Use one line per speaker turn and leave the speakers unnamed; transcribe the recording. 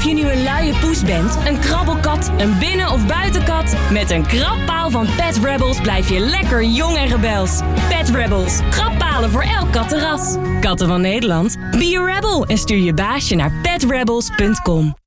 Of je nu een luie poes bent, een krabbelkat, een binnen- of buitenkat... met een krabpaal van Pet Rebels blijf je lekker jong en rebels. Pet Rebels, krabbalen voor elk kattenras. Katten van Nederland, be a rebel en stuur je baasje naar petrebels.com.